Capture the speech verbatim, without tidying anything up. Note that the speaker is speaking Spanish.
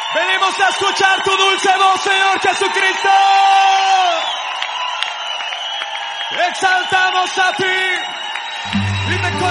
Venimos a escuchar tu dulce voz, Señor Jesucristo. Exaltamos a ti. Y te